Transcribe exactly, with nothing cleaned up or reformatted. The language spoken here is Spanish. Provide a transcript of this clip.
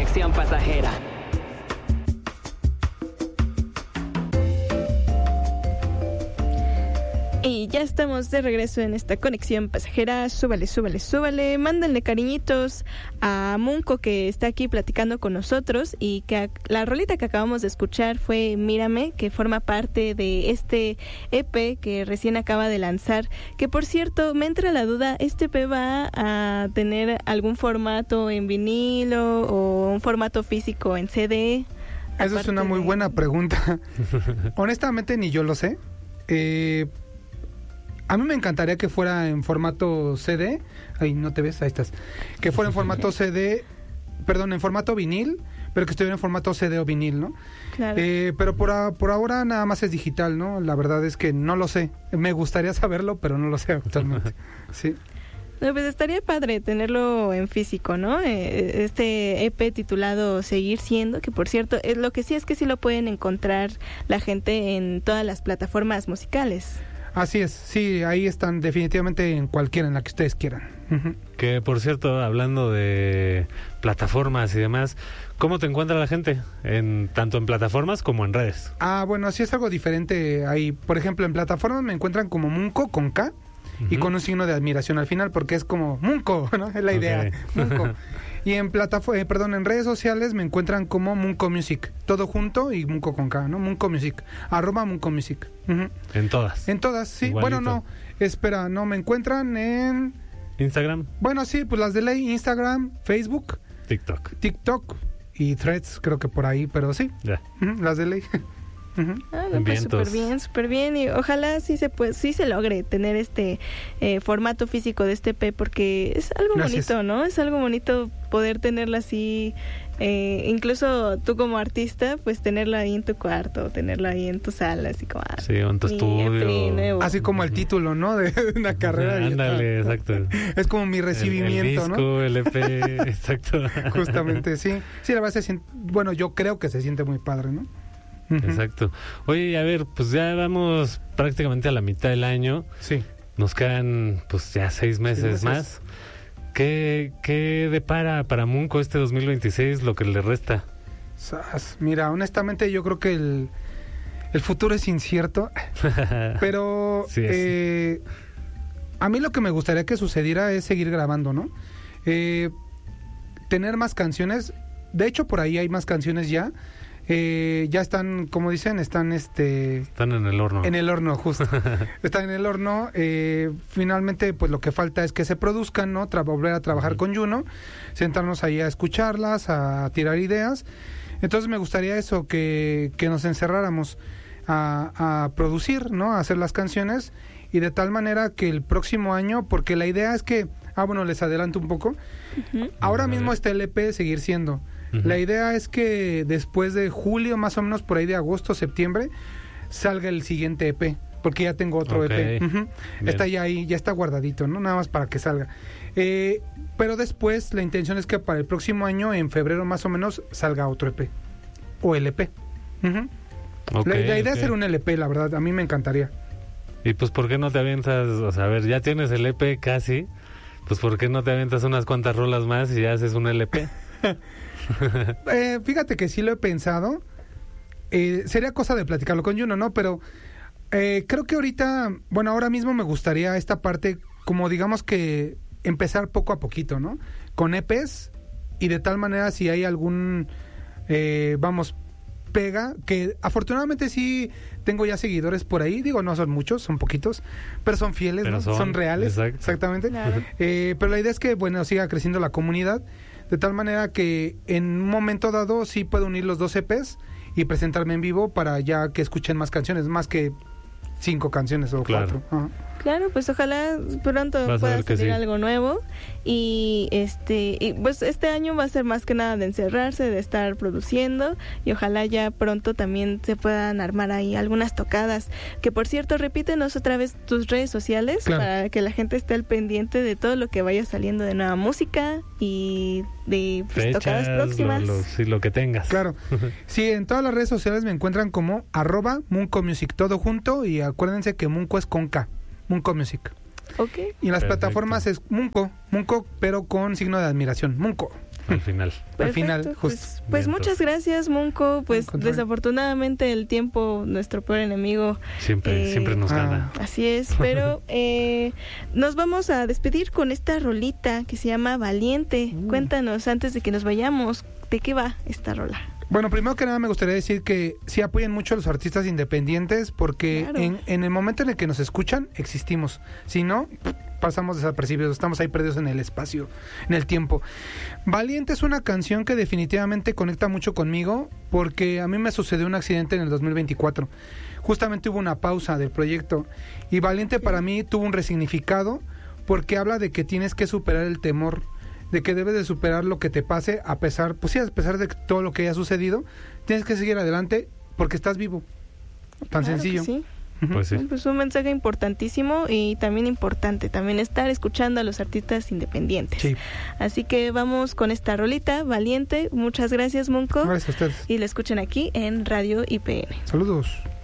Conexión Pasajera. Y ya estamos de regreso en esta conexión pasajera. Súbale, súbale, súbale. Mándenle cariñitos a Munco, que está aquí platicando con nosotros. Y que la rolita que acabamos de escuchar fue Mírame, que forma parte de este E P que recién acaba de lanzar. Que por cierto, me entra la duda, ¿este E P va a tener algún formato en vinilo o un formato físico en C D? Esa es una muy de... buena pregunta. Honestamente, ni yo lo sé. Eh... A mí me encantaría que fuera en formato C D. Ay, no te ves, ahí estás. Que fuera en formato C D, perdón, en formato vinil, pero que estuviera en formato C D o vinil, ¿no? Claro. Eh, pero por, a, por ahora nada más es digital, ¿no? La verdad es que no lo sé. Me gustaría saberlo, pero no lo sé actualmente. Sí. No, pues estaría padre tenerlo en físico, ¿no? Eh, este E P titulado Seguir Siendo, que por cierto, es lo que sí es que sí lo pueden encontrar la gente en todas las plataformas musicales. Así es, sí, ahí están definitivamente en cualquiera, en la que ustedes quieran. Uh-huh. Que por cierto, hablando de plataformas y demás, ¿cómo te encuentra la gente? En tanto en plataformas como en redes. Ah, bueno, sí es algo diferente ahí. Por ejemplo, en plataformas me encuentran como Munco con K uh-huh. y con un signo de admiración al final, porque es como Munco, ¿no? Es la idea, okay. Munco. Y en plataforma, eh, perdón, en redes sociales me encuentran como Munco Music, todo junto y Munco con K, ¿no? Munco Music, arroba Munco Music. Uh-huh. En todas. En todas, sí. Igualito. Bueno, no, espera, no, me encuentran en... Instagram. Bueno, sí, pues las de ley, Instagram, Facebook. TikTok. TikTok y Threads, creo que por ahí, pero sí. Ya. Uh-huh, las de ley. Uh-huh. Ah, no, pues súper bien, súper bien, y ojalá sí se puede, sí se logre tener este eh, formato físico de este E P, porque es algo Gracias. bonito, ¿no? Es algo bonito poder tenerlo así, eh, incluso tú como artista, pues tenerlo ahí en tu cuarto, tenerlo ahí en tu sala, así como... Ah, sí, en tu estudio. Así como el título, ¿no? De una carrera. Ah, ándale, exacto. Es como mi recibimiento, el, el disco, ¿no? el E P, exacto. Justamente, sí. Sí, la verdad se siente, bueno, yo creo que se siente muy padre, ¿no? Exacto. Oye, a ver, pues ya vamos prácticamente a la mitad del año. Sí. Nos quedan pues ya seis meses, seis meses. más. ¿Qué, qué depara para Munco este dos mil veintiséis, lo que le resta? Mira, honestamente yo creo que el, el futuro es incierto, pero sí es. eh, a mí lo que me gustaría que sucediera es seguir grabando, ¿no? Eh, tener más canciones. De hecho, por ahí hay más canciones ya. Eh, ya están, como dicen, están este están en el horno. En el horno, justo. Están en el horno. Eh, finalmente, pues lo que falta es que se produzcan, ¿no? Tra- volver a trabajar uh-huh. con Juno, sentarnos ahí a escucharlas, a tirar ideas. Entonces me gustaría eso, que, que nos encerráramos a, a producir, ¿no? A hacer las canciones, y de tal manera que el próximo año, porque la idea es que, ah, bueno, les adelanto un poco. Uh-huh. Ahora uh-huh. mismo está el E P Seguir Siendo. Uh-huh. La idea es que después de julio, más o menos por ahí de agosto, septiembre, salga el siguiente E P, porque ya tengo otro okay. E P. Uh-huh. Está ya ahí, ya está guardadito, ¿no? Nada más para que salga. Eh, pero después la intención es que para el próximo año, en febrero más o menos, salga otro E P. O el E P. Uh-huh. Okay, la, la idea okay. es hacer un L P, la verdad, a mí me encantaría. Y pues, ¿por qué no te avientas? O sea, a ver, ya tienes el E P casi, pues ¿por qué no te avientas unas cuantas rolas más y ya haces un L P? eh, fíjate que sí lo he pensado. Eh, sería cosa de platicarlo con Juno, ¿no? Pero eh, creo que ahorita, bueno, ahora mismo me gustaría esta parte, como digamos que empezar poco a poquito, ¿no? Con E Pes, y de tal manera si hay algún, eh, vamos, pega, que afortunadamente sí tengo ya seguidores por ahí, digo, no son muchos, son poquitos, pero son fieles, pero ¿no? son, son reales, exacto. exactamente. Claro. Eh, pero la idea es que, bueno, siga creciendo la comunidad, de tal manera que en un momento dado sí puedo unir los dos E Pes y presentarme en vivo para ya que escuchen más canciones, más que cinco canciones o claro. cuatro. Ajá. Claro, pues ojalá pronto pueda salir sí. algo nuevo, y este y pues este año va a ser más que nada de encerrarse, de estar produciendo, y ojalá ya pronto también se puedan armar ahí algunas tocadas, que por cierto, repítenos otra vez tus redes sociales, claro. para que la gente esté al pendiente de todo lo que vaya saliendo de nueva música y de pues, fechas, tocadas próximas. Lo, lo, sí, lo que tengas. Claro. Sí, en todas las redes sociales me encuentran como arroba Munco Music, todo junto, y acuérdense que Munco es con K. Munco Music. Okay. Y en las Perfecto. plataformas es Munco, Munco, pero con signo de admiración, Munco. al final. Al final, Perfecto, justo. Pues, pues Vientos. muchas gracias, Munco. Pues Al contrario. desafortunadamente el tiempo, nuestro peor enemigo. Siempre, eh, siempre nos ah. gana. Así es, pero eh, nos vamos a despedir con esta rolita que se llama Valiente. Uh. Cuéntanos, antes de que nos vayamos, ¿de qué va esta rola? Bueno, primero que nada me gustaría decir que sí apoyen mucho a los artistas independientes porque Claro. en, en el momento en el que nos escuchan, existimos. Si no, pasamos desapercibidos, estamos ahí perdidos en el espacio, en el tiempo. Valiente es una canción que definitivamente conecta mucho conmigo porque a mí me sucedió un accidente en el dos mil veinticuatro. Justamente hubo una pausa del proyecto y Valiente para mí tuvo un resignificado porque habla de que tienes que superar el temor, de que debes de superar lo que te pase a pesar, pues sí, a pesar de todo lo que haya sucedido, tienes que seguir adelante porque estás vivo. Tan Claro que sencillo. sí. Ujú. Pues sí. Pues un mensaje importantísimo y también importante, también estar escuchando a los artistas independientes. Sí. Así que vamos con esta rolita, Valiente. Muchas gracias, Munco. Gracias a ustedes. Y la escuchan aquí en Radio I P N. Saludos.